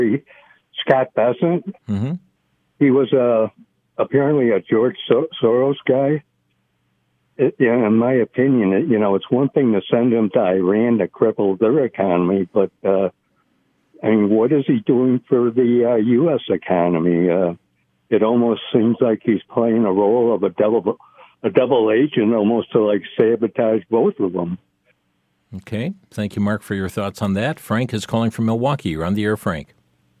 Scott Bessent. Mm-hmm. He was apparently a George Soros guy. In my opinion, it's one thing to send him to Iran to cripple their economy, but what is he doing for the U.S. economy? It almost seems like he's playing a role of a double agent, almost to sabotage both of them. Okay. Thank you, Mark, for your thoughts on that. Frank is calling from Milwaukee. You're on the air, Frank.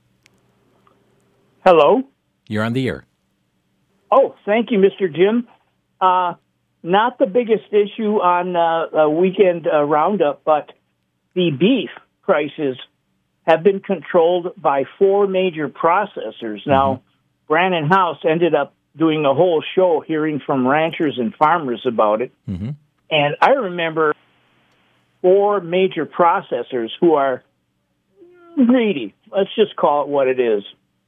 Hello. You're on the air. Oh, thank you, Mr. Jim. Not the biggest issue on a weekend roundup, but the beef prices have been controlled by 4 major processors. Now, Brannon House ended up doing a whole show hearing from ranchers and farmers about it. Mm-hmm. And I remember 4 major processors who are greedy. Let's just call it what it is.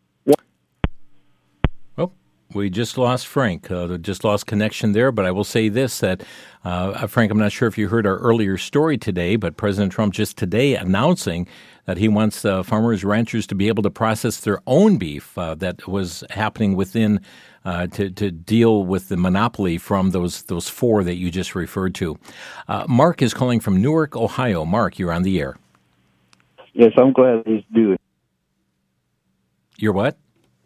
We just lost Frank. Just lost connection there, but I will say this, that, Frank, I'm not sure if you heard our earlier story today, but President Trump just today announcing that he wants farmers, ranchers to be able to process their own beef that was happening within to deal with the monopoly from those 4 that you just referred to. Mark is calling from Newark, Ohio. Mark, you're on the air. Yes, I'm glad he's doing it. You're what?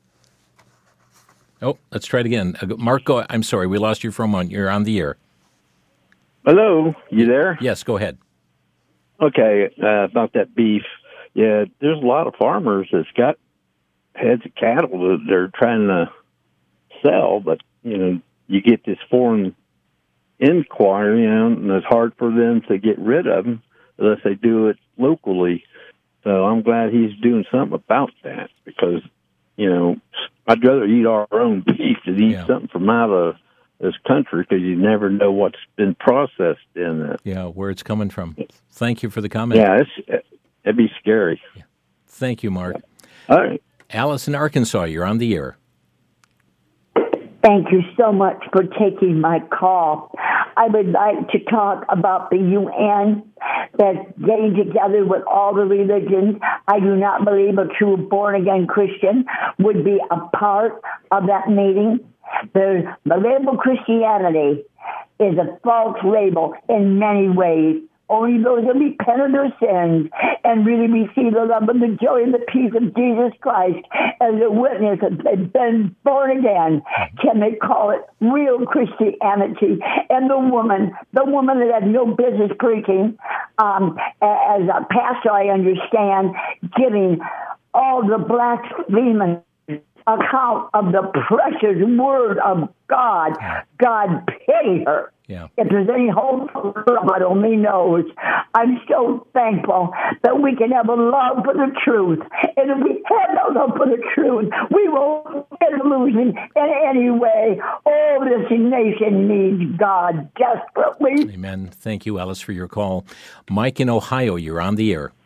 Oh, let's try it again. Mark, go. I'm sorry, we lost you for a moment. You're on the air. Hello, you there? Yes, go ahead. Okay, about that beef. Yeah, there's a lot of farmers that's got heads of cattle that they're trying to sell, but, you get this foreign inquiry, and it's hard for them to get rid of them unless they do it locally. So I'm glad he's doing something about that because, I'd rather eat our own beef than eat something from out of this country because you never know what's been processed in it. Yeah, where it's coming from. Thank you for the comment. Yeah, it'd be scary. Yeah. Thank you, Mark. All right. Alice in Arkansas, you're on the air. Thank you so much for taking my call. I would like to talk about the UN that's getting together with all the religions. I do not believe a true born-again Christian would be a part of that meeting. The label Christianity is a false label in many ways. Only those that repent of their sins and really receive the love and the joy and the peace of Jesus Christ as a witness that they've been born again can they call it real Christianity. And the woman that had no business preaching, as a pastor, I understand, giving all the blasphemous account of the precious word of God. God pity her. Yeah. If there's any hope for her, God only knows. I'm so thankful that we can have a love for the truth. And if we have no love for the truth, we won't get illusion in any way. Oh, this nation needs God desperately. Amen. Thank you, Alice, for your call. Mike in Ohio, you're on the air.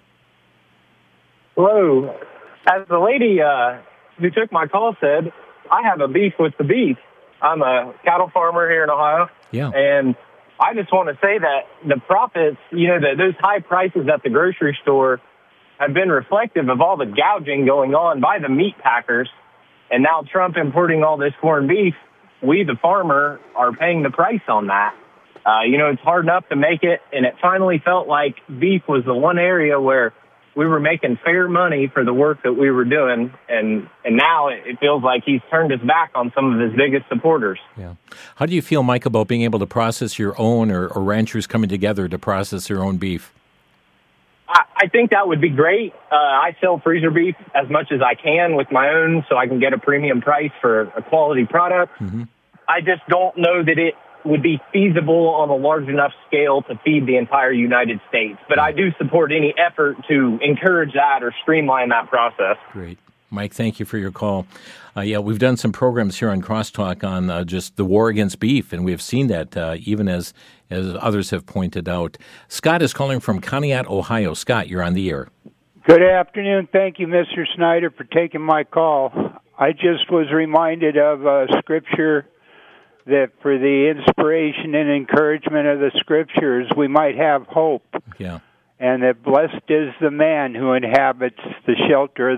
Hello. As the lady who took my call said, I have a beef with the beef. I'm a cattle farmer here in Ohio. Yeah. And I just want to say that the profits, those high prices at the grocery store have been reflective of all the gouging going on by the meat packers. And now Trump importing all this corned beef, we, the farmer, are paying the price on that. It's hard enough to make it, and it finally felt like beef was the one area where we were making fair money for the work that we were doing, and now it feels like he's turned his back on some of his biggest supporters. Yeah. How do you feel, Mike, about being able to process your own or ranchers coming together to process their own beef? I think that would be great. I sell freezer beef as much as I can with my own so I can get a premium price for a quality product. Mm-hmm. I just don't know that it would be feasible on a large enough scale to feed the entire United States. But I do support any effort to encourage that or streamline that process. Great. Mike, thank you for your call. We've done some programs here on Crosstalk on just the war against beef, and we have seen that even as others have pointed out. Scott is calling from Conneaut, Ohio. Scott, you're on the air. Good afternoon. Thank you, Mr. Snyder, for taking my call. I just was reminded of a scripture that for the inspiration and encouragement of the scriptures, we might have hope. Yeah. and that blessed is the man who inhabits the shelter of